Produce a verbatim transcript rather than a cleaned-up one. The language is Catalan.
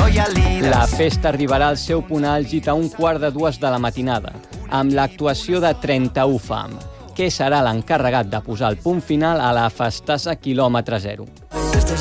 La festa arribarà al seu punt àlgid a un quart de dues de la matinada, amb l'actuació de trenta-u fam, que serà l'encarregat de posar el punt final a la festassa quilòmetre zero.